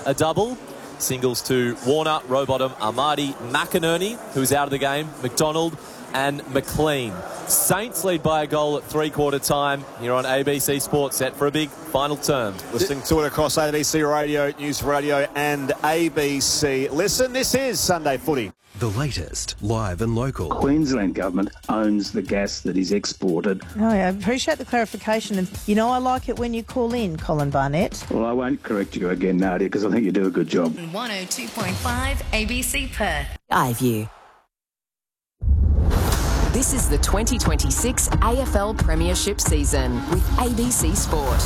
a double. Singles to Warner, Rowbottom, Armadi, McInerney, who's out of the game, McDonald and McLean. Saints lead by a goal at three-quarter time. Here on ABC Sports, set for a big final term. Listening to it across ABC Radio, News Radio and ABC Listen. This is Sunday Footy. The latest, live and local. Queensland government owns the gas that is exported. Oh, I appreciate the clarification. And, I like it when you call in, Colin Barnett. Well, I won't correct you again, Nadia, because I think you do a good job. 102.5 ABC Perth. iView. This is the 2026 AFL Premiership season with ABC Sport.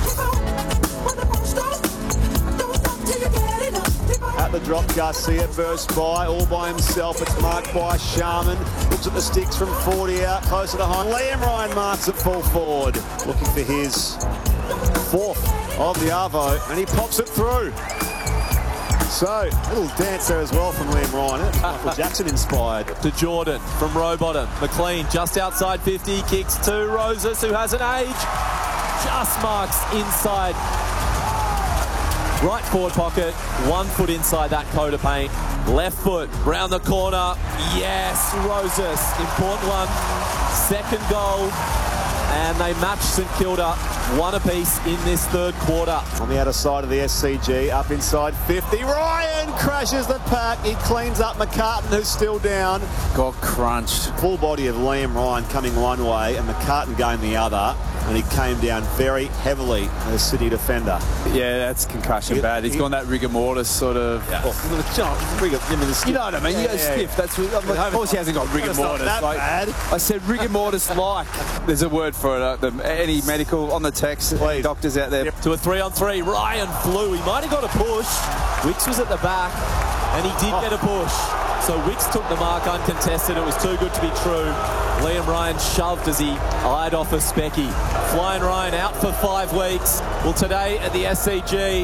At the drop, Garcia bursts by, all by himself. It's marked by Sharman. Looks at the sticks from 40 out, closer to home. Liam Ryan marks at full forward, looking for his fourth of the Arvo, and he pops it through. So, little dance there as well from Liam Ryan. Michael Jackson inspired. To Jordan from Rowbottom. McLean just outside 50, kicks to Roses, who has an age. Just marks inside. Right forward pocket, 1 foot inside that coat of paint. Left foot, round the corner. Yes, Roses, important one. Second goal. And they match St Kilda, one apiece in this third quarter. On the outer side of the SCG, up inside 50. Ryan crashes the pack. He cleans up McCartan, who's still down. Got crunched. Full body of Liam Ryan coming one way and McCartan going the other. And he came down very heavily, the City defender. Yeah, that's concussion bad. He's gone that rigor mortis sort of. Yeah. You know what I mean? Yeah. Stiff. That's what, of course he hasn't got rigor mortis. That bad. I said rigor mortis like. There's a word for it. Any medical on the text. Any doctors out there. Yep. To a 3-on-3. Ryan flew. He might have got a push. Wicks was at the back, and he did get a push. So Wicks took the mark uncontested. It was too good to be true. Liam Ryan shoved as he eyed off a specky. Flying Ryan out for 5 weeks. Well, today at the SCG,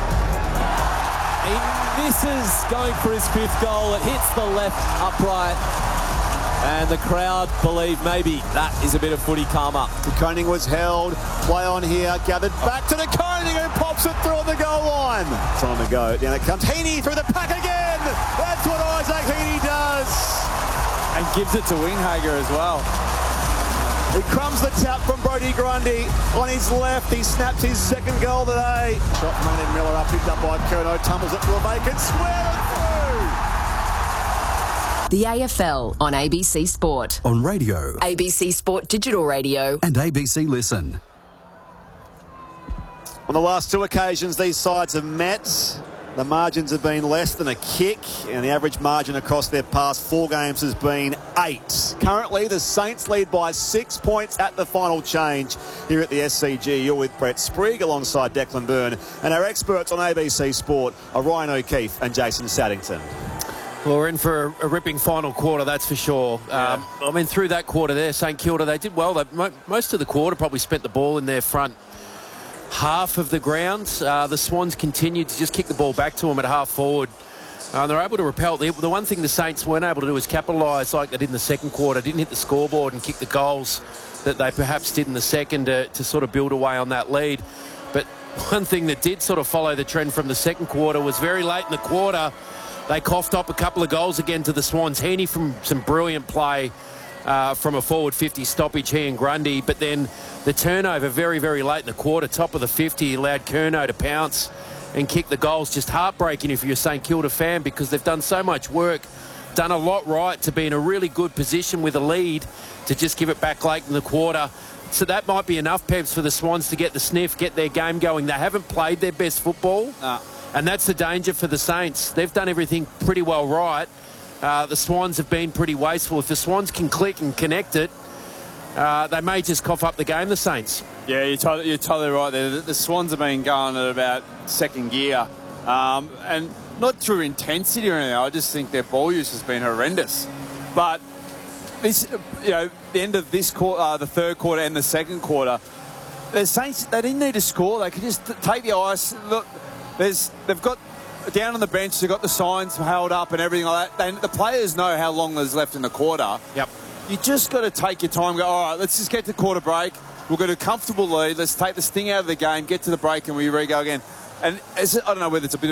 he misses going for his 5th goal. It hits the left upright. And the crowd believe maybe that is a bit of footy karma. De Koning was held. Play on here. Gathered back to De Koning, who pops it through the goal line. Time to go. Down it comes. Heaney through the pack again. That's what Isaac Heaney does. And gives it to Winghager as well. He crumbs the tap from Brodie Grundy on his left. He snaps his 2nd goal today. Shot Maynard Miller up, picked up by Curnow. Tumbles it to a vacant square and through. The AFL on ABC Sport. On radio. ABC Sport Digital Radio. And ABC Listen. On the last 2 occasions these sides have met, the margins have been less than a kick, and the average margin across their past 4 games has been 8. Currently, the Saints lead by 6 points at the final change here at the SCG. You're with Brett Sprigg alongside Declan Byrne, and our experts on ABC Sport are Ryan O'Keefe and Jason Saddington. Well, we're in for a ripping final quarter, that's for sure. Yeah. Through that quarter there, St Kilda, they did well. Most of the quarter probably spent the ball in their front half of the ground. The Swans continued to just kick the ball back to them at half forward. They're able to repel. The one thing the Saints weren't able to do is capitalise like they did in the second quarter. Didn't hit the scoreboard and kick the goals that they perhaps did in the second to sort of build away on that lead. But one thing that did sort of follow the trend from the second quarter was very late in the quarter, they coughed up a couple of goals again to the Swans. Heaney from some brilliant play from a forward 50 stoppage, he and Grundy. But then the turnover very, very late in the quarter, top of the 50, allowed Curnow to pounce and kick the goals. Just heartbreaking if you're a St Kilda fan, because they've done so much work, done a lot right to be in a really good position with a lead, to just give it back late in the quarter. So that might be enough, Pebs, for the Swans to get the sniff, get their game going. They haven't played their best football. And that's the danger for the Saints. They've done everything pretty well right. The Swans have been pretty wasteful. If the Swans can click and connect it, they may just cough up the game, the Saints. Yeah, you're totally right there. The Swans have been going at about second gear. And not through intensity or anything. I just think their ball use has been horrendous. But this, the end of this quarter, the third quarter and the second quarter, the Saints, they didn't need to score. They could just take the ice. Look, they've got down on the bench, they've got the signs held up and everything like that. The players know how long there's left in the quarter. Yep. You just got to take your time and go, all right, let's just get to quarter break. We've got a comfortable lead. Let's take the sting out of the game, get to the break, and we re-go again. And I don't know whether it's a bit